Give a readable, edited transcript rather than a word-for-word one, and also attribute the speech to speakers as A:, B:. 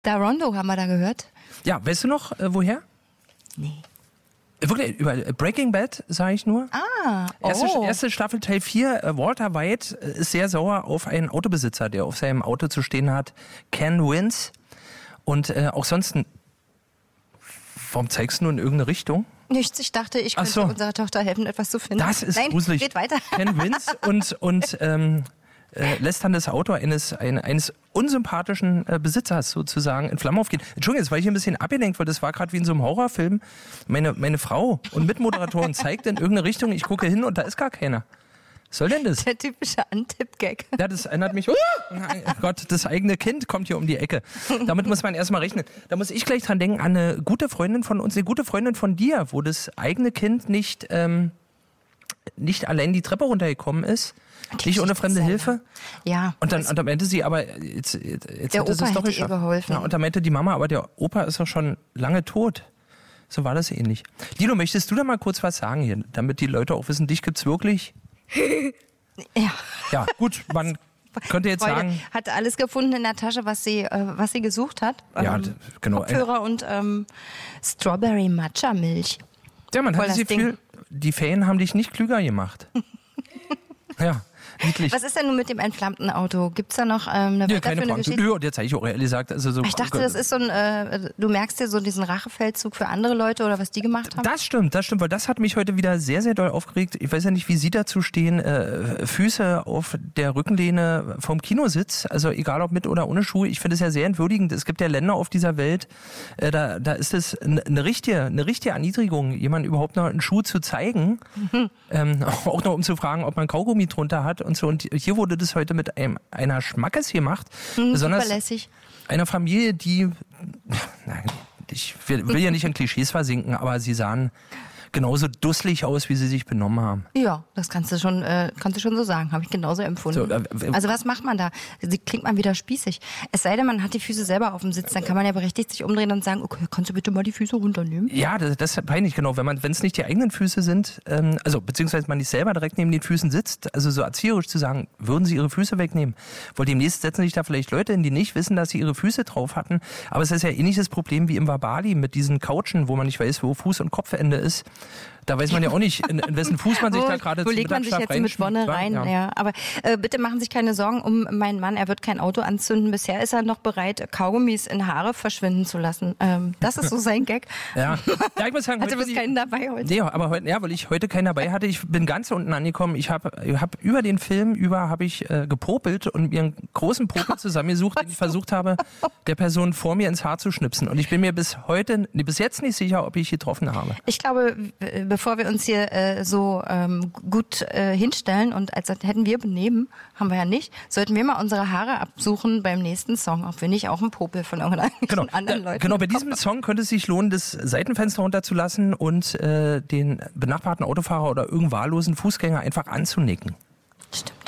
A: Da Rondo haben wir da gehört.
B: Ja, weißt du noch, woher?
A: Nee.
B: Wirklich, über Breaking Bad, sage ich nur. Erste Staffel, Teil 4. Walter White ist sehr sauer auf einen Autobesitzer, der auf seinem Auto zu stehen hat. Ken Wins. Und auch sonst... Warum zeigst du nur in irgendeine Richtung?
A: Nichts, ich dachte, ich könnte unserer Tochter helfen, etwas zu finden.
B: Das ist gruselig.
A: Geht weiter.
B: Ken Wins und lässt dann das Auto eines unsympathischen Besitzers sozusagen in Flammen aufgehen. Entschuldigung, jetzt war ich ein bisschen abgelenkt, weil das war gerade wie in so einem Horrorfilm. Meine Frau und Mitmoderatorin zeigt in irgendeine Richtung, ich gucke hin und da ist gar keiner. Was soll denn das?
A: Der typische Antipp-Gag.
B: Ja, das erinnert mich, oh Gott, das eigene Kind kommt hier um die Ecke. Damit muss man erstmal rechnen. Da muss ich gleich dran denken an eine gute Freundin von uns, eine gute Freundin von dir, wo das eigene Kind nicht allein die Treppe runtergekommen ist. Nicht ohne fremde Hilfe?
A: Ja.
B: Und dann meinte sie, aber jetzt
A: der
B: hat es
A: Opa
B: doch
A: hätte ihr geholfen.
B: Ja, und dann meinte die Mama, aber der Opa ist doch schon lange tot. So war das ähnlich. Lino, möchtest du da mal kurz was sagen hier, damit die Leute auch wissen, dich gibt's wirklich?
A: Ja.
B: Ja, gut, man könnte jetzt sagen...
A: Hat alles gefunden in der Tasche, was sie gesucht hat.
B: Ja, genau.
A: Kopfhörer und Strawberry Matcha Milch.
B: Ja, man hat das Gefühl, die Ferien haben dich nicht klüger gemacht. Ja. Niedlich.
A: Was ist denn nun mit dem entflammten Auto? Gibt es da noch eine weiterführende Geschichte?
B: Nö, jetzt habe ich auch ehrlich gesagt. Also so,
A: ich dachte, das ist so ein, du merkst dir so diesen Rachefeldzug für andere Leute oder was die gemacht haben?
B: Das stimmt, weil das hat mich heute wieder sehr, sehr doll aufgeregt. Ich weiß ja nicht, wie Sie dazu stehen. Füße auf der Rückenlehne vom Kinositz, also egal ob mit oder ohne Schuhe. Ich finde es ja sehr entwürdigend. Es gibt ja Länder auf dieser Welt, da ist es eine richtige Erniedrigung, jemandem überhaupt noch einen Schuh zu zeigen. Auch noch um zu fragen, ob man Kaugummi drunter hat und so. Und hier wurde das heute mit einer Schmackes gemacht. Besonders
A: lässig.
B: Einer Familie, die, ich will ja nicht in Klischees versinken, aber sie sahen genauso dusselig aus, wie sie sich benommen haben.
A: Ja, das kannst du schon so sagen, habe ich genauso empfunden. So, also was macht man da? Klingt man wieder spießig. Es sei denn, man hat die Füße selber auf dem Sitz, dann kann man ja berechtigt sich umdrehen und sagen, okay, kannst du bitte mal die Füße runternehmen? Ja,
B: das ist peinlich, genau. Wenn es nicht die eigenen Füße sind, beziehungsweise man nicht selber direkt neben den Füßen sitzt, also so erzieherisch zu sagen, würden sie ihre Füße wegnehmen? Weil demnächst setzen sich da vielleicht Leute hin, die nicht wissen, dass sie ihre Füße drauf hatten. Aber es ist ja ähnliches Problem wie im Wabali mit diesen Couchen, wo man nicht weiß, wo Fuß- und Kopfende ist. Da weiß man ja auch nicht, in wessen Fuß man sich da gerade
A: zum Mittagsschlaf reinschmiegt. Wo legt man sich jetzt mit Wonne rein? Ja. Aber bitte machen Sie sich keine Sorgen um meinen Mann. Er wird kein Auto anzünden. Bisher ist er noch bereit, Kaugummis in Haare verschwinden zu lassen. Das ist so sein Gag.
B: Ja, ich muss sagen,
A: hatte du keinen dabei heute?
B: Nee, aber heute, weil ich heute keinen dabei hatte. Ich bin ganz unten angekommen. Ich hab über den Film gepopelt und mir einen großen Popel zusammengesucht, den ich versucht habe, der Person vor mir ins Haar zu schnipsen. Und ich bin mir bis jetzt nicht sicher, ob ich getroffen habe.
A: Ich glaube, bevor wir uns hier gut hinstellen und als hätten wir benehmen, haben wir ja nicht, sollten wir mal unsere Haare absuchen beim nächsten Song, ob wir nicht auch einen Popel von irgendeinem anderen Leuten
B: Genau, bei diesem Song könnte es sich lohnen, das Seitenfenster runterzulassen und den benachbarten Autofahrer oder irgendeinen wahllosen Fußgänger einfach anzunicken.
A: Stimmt.